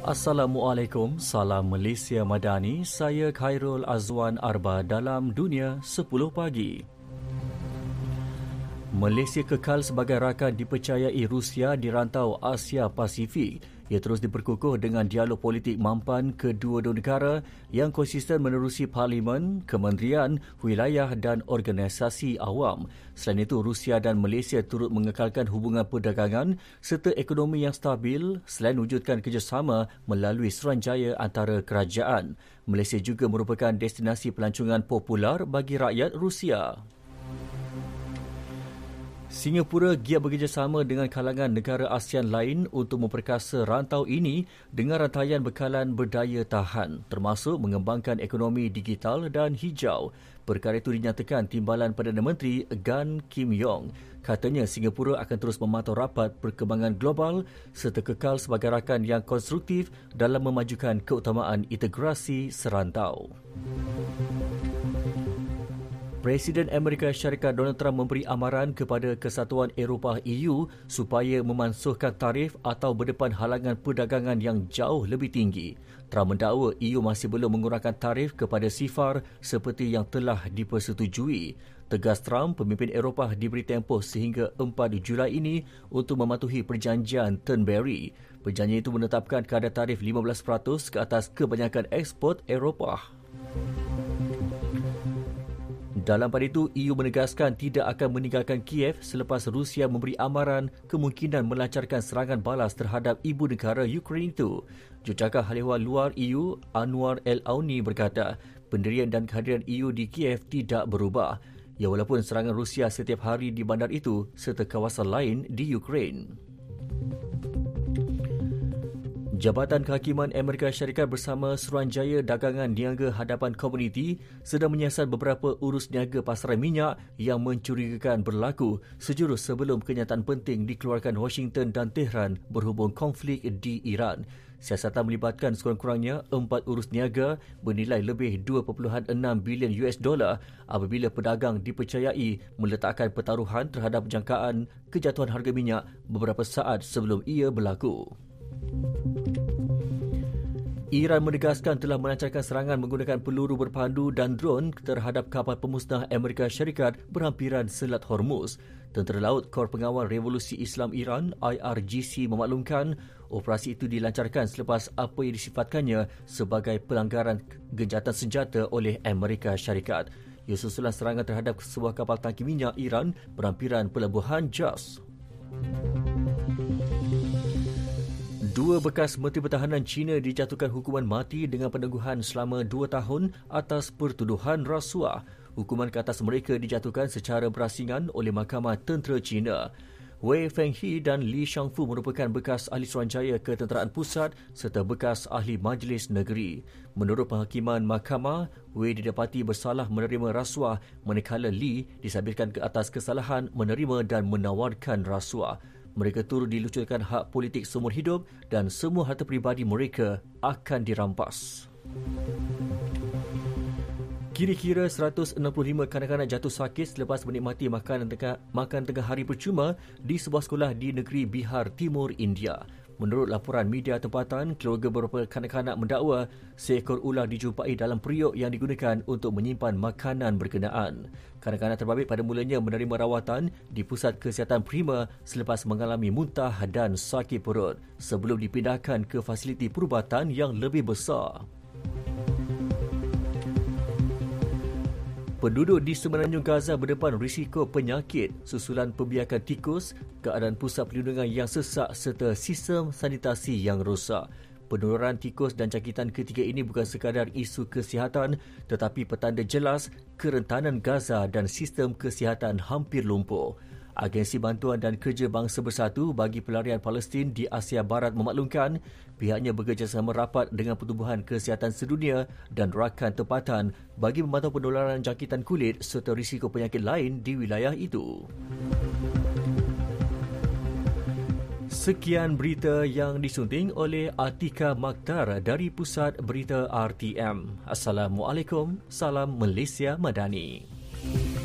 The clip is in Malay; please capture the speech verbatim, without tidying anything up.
Assalamualaikum, salam Malaysia Madani. Saya Khairul Azwan Arba dalam Dunia sepuluh pagi. Malaysia kekal sebagai rakan dipercayai Rusia di rantau Asia Pasifik. Ia terus diperkukuh dengan dialog politik mampan kedua-dua negara yang konsisten menerusi parlimen, kementerian, wilayah dan organisasi awam. Selain itu, Rusia dan Malaysia turut mengekalkan hubungan perdagangan serta ekonomi yang stabil selain wujudkan kerjasama melalui suruhanjaya antara kerajaan. Malaysia juga merupakan destinasi pelancongan popular bagi rakyat Rusia. Singapura giat bekerjasama dengan kalangan negara ASEAN lain untuk memperkasa rantau ini dengan rantaian bekalan berdaya tahan, termasuk mengembangkan ekonomi digital dan hijau. Perkara itu dinyatakan Timbalan Perdana Menteri Gan Kim Yong. Katanya Singapura akan terus memantau rapat perkembangan global serta kekal sebagai rakan yang konstruktif dalam memajukan keutamaan integrasi serantau. Presiden Amerika Syarikat Donald Trump memberi amaran kepada Kesatuan Eropah E U supaya memansuhkan tarif atau berdepan halangan perdagangan yang jauh lebih tinggi. Trump mendakwa E U masih belum mengurangkan tarif kepada sifar seperti yang telah dipersetujui. Tegas Trump, pemimpin Eropah diberi tempoh sehingga empat Julai ini untuk mematuhi perjanjian Turnberry. Perjanjian itu menetapkan kadar tarif lima belas peratus ke atas kebanyakan ekspor Eropah. Dalam pada itu, E U menegaskan tidak akan meninggalkan Kiev selepas Rusia memberi amaran kemungkinan melancarkan serangan balas terhadap ibu negara Ukraine itu. Jurucakap Hal Ehwal Luar E U, Anwar El-Auni berkata, pendirian dan kehadiran E U di Kiev tidak berubah. Ya, walaupun serangan Rusia setiap hari di bandar itu serta kawasan lain di Ukraine. Jabatan Kehakiman Amerika Syarikat bersama Suruhanjaya Dagangan Niaga Hadapan Komuniti sedang menyiasat beberapa urus niaga pasaran minyak yang mencurigakan berlaku sejurus sebelum kenyataan penting dikeluarkan Washington dan Tehran berhubung konflik di Iran. Siasatan melibatkan sekurang-kurangnya empat urus niaga bernilai lebih dua perpuluhan enam bilion U S dolar apabila pedagang dipercayai meletakkan pertaruhan terhadap jangkaan kejatuhan harga minyak beberapa saat sebelum ia berlaku. Iran menegaskan telah melancarkan serangan menggunakan peluru berpandu dan drone terhadap kapal pemusnah Amerika Syarikat berhampiran Selat Hormuz. Tentera Laut Kor Pengawal Revolusi Islam Iran I R G C memaklumkan operasi itu dilancarkan selepas apa yang disifatkannya sebagai pelanggaran gencatan senjata oleh Amerika Syarikat. Ia susulan serangan terhadap sebuah kapal tangki minyak Iran berhampiran pelabuhan Jas. Dua bekas Menteri Pertahanan China dijatuhkan hukuman mati dengan penangguhan selama dua tahun atas pertuduhan rasuah. Hukuman ke atas mereka dijatuhkan secara berasingan oleh Mahkamah Tentera China. Wei Fenghe dan Li Shangfu merupakan bekas ahli Suruhanjaya Ketenteraan Pusat serta bekas ahli Majlis Negeri. Menurut penghakiman mahkamah, Wei didapati bersalah menerima rasuah manakala Li disabitkan ke atas kesalahan menerima dan menawarkan rasuah. Mereka turut dilucurkan hak politik seumur hidup dan semua harta peribadi mereka akan dirampas. Kira-kira seratus enam puluh lima kanak-kanak jatuh sakit selepas menikmati makanan tengah, makan tengah hari percuma di sebuah sekolah di negeri Bihar Timur, India. Menurut laporan media tempatan, keluarga beberapa kanak-kanak mendakwa seekor ular dijumpai dalam periuk yang digunakan untuk menyimpan makanan berkenaan. Kanak-kanak terbabit pada mulanya menerima rawatan di Pusat Kesihatan Prima selepas mengalami muntah dan sakit perut sebelum dipindahkan ke fasiliti perubatan yang lebih besar. Penduduk di Semenanjung Gaza berdepan risiko penyakit susulan pembiakan tikus, keadaan pusat perlindungan yang sesak serta sistem sanitasi yang rosak. Penularan tikus dan jangkitan ketiga ini bukan sekadar isu kesihatan tetapi petanda jelas kerentanan Gaza dan sistem kesihatan hampir lumpuh. Agensi Bantuan dan Kerja Bangsa Bersatu bagi Pelarian Palestin di Asia Barat memaklumkan pihaknya bekerjasama rapat dengan Pertubuhan Kesihatan Sedunia dan rakan tempatan bagi memantau penularan jangkitan kulit serta risiko penyakit lain di wilayah itu. Sekian berita yang disunting oleh Atika Makhtar dari Pusat Berita R T M. Assalamualaikum, salam Malaysia Madani.